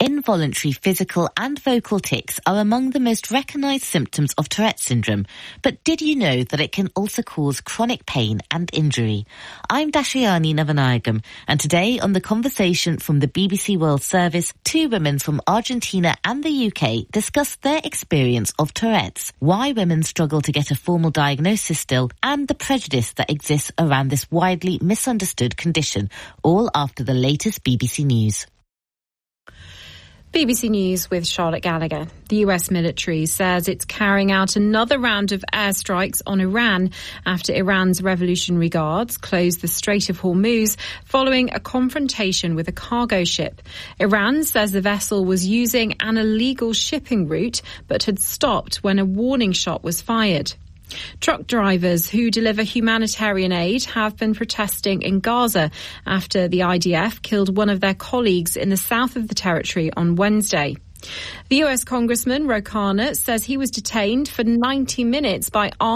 Involuntary physical and vocal tics are among the most recognised symptoms of Tourette's syndrome. But did you know that it can also cause chronic pain and injury? I'm Dashayani Navanayagam, and today on The Conversation from the BBC World Service, two women from Argentina and the UK discuss their experience of Tourette's, why women struggle to get a formal diagnosis still, and the prejudice that exists around this widely misunderstood condition, all after the latest BBC News. BBC News with Charlotte Gallagher. The US military says it's carrying out another round of airstrikes on Iran after Iran's Revolutionary Guards closed the Strait of Hormuz following a confrontation with a cargo ship. Iran says the vessel was using an illegal shipping route but had stopped when a warning shot was fired. Truck drivers who deliver humanitarian aid have been protesting in Gaza after the IDF killed one of their colleagues in the south of the territory on Wednesday. The US Congressman Ro Khanna says he was detained for 90 minutes by